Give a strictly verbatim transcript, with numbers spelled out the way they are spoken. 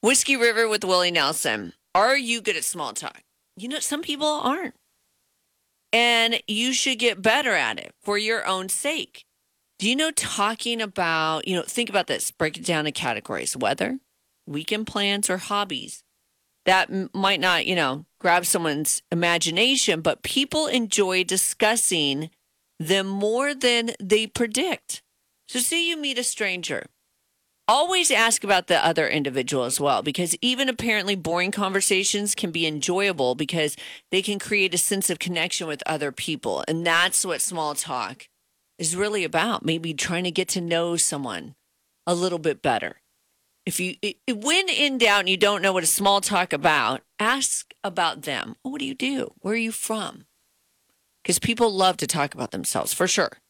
Whiskey River with Willie Nelson. Are you good at small talk? You know, some people aren't. And you should get better at it for your own sake. Do you know talking about, you know, think about this, break it down in categories: weather, weekend plans, or hobbies. That m- might not, you know, grab someone's imagination, but people enjoy discussing them more than they predict. So, say you meet a stranger. Always ask about the other individual as well, because even apparently boring conversations can be enjoyable because they can create a sense of connection with other people. And that's what small talk is really about. Maybe trying to get to know someone a little bit better. If you, i- when in doubt and you don't know what a small talk about, ask about them. Oh, what do you do? Where are you from? Because people love to talk about themselves for sure.